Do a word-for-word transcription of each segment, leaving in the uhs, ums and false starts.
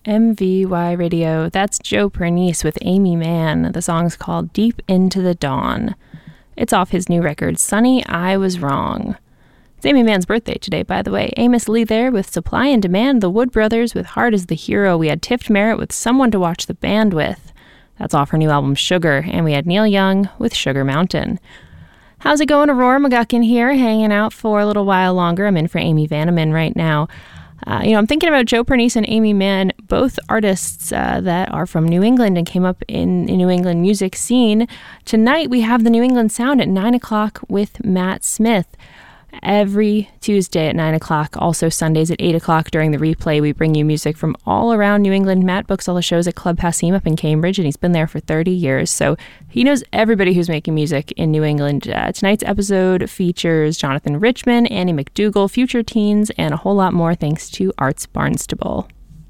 M V Y Radio. That's Joe Pernice with Aimee Mann. The song's called Deep Into the Dawn. It's off his new record, Sonny, I Was Wrong. It's Aimee Mann's birthday today, by the way. Amos Lee there with Supply and Demand, the Wood Brothers with Heart is the Hero. We had Tiff Merritt with Someone to Watch the Band With. That's off her new album, Sugar. And we had Neil Young with Sugar Mountain. How's it going, Aurora McGuckin here, hanging out for a little while longer. I'm in for Amy Vanneman right now. Uh, you know, I'm thinking about Joe Pernice and Aimee Mann, both artists uh, that are from New England and came up in the New England music scene. Tonight, we have the New England Sound at nine o'clock with Matt Smith. Every Tuesday at nine o'clock, also Sundays at eight o'clock during the replay, we bring you music from all around New England. Matt books all the shows at Club Passim up in Cambridge, and he's been there for thirty years, so he knows everybody who's making music in New England. Uh, tonight's episode features Jonathan Richman, Annie McDougall, Future Teens, and a whole lot more thanks to Arts Barnstable.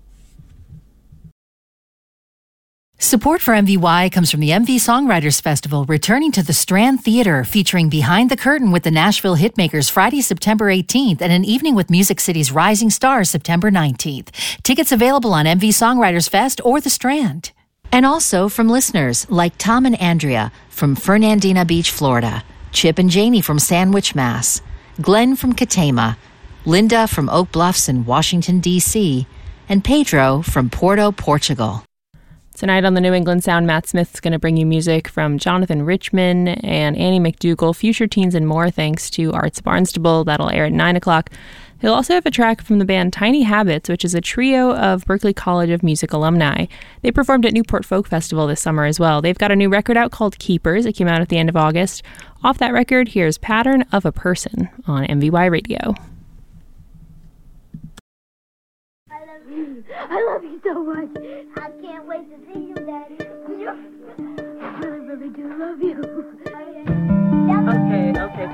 Support for M V Y comes from the M V Songwriters Festival, returning to the Strand Theater, featuring Behind the Curtain with the Nashville Hitmakers Friday, September eighteenth, and an evening with Music City's Rising Stars September nineteenth. Tickets available on M V Songwriters Fest or the Strand. And also from listeners like Tom and Andrea from Fernandina Beach, Florida, Chip and Janie from Sandwich, Mass, Glenn from Katama, Linda from Oak Bluffs in Washington, D C, and Pedro from Porto, Portugal. Tonight on the New England Sound, Matt Smith's going to bring you music from Jonathan Richman and Annie McDougall, Future Teens, and more thanks to Arts Barnstable. That'll air at nine o'clock. He'll also have a track from the band Tiny Habits, which is a trio of Berklee College of Music alumni. They performed at Newport Folk Festival this summer as well. They've got a new record out called Keepers. It came out at the end of August. Off that record, here's Pattern of a Person on M V Y Radio. I love you so much. I can't wait to see you, Daddy. I really, really do love you. Okay, okay.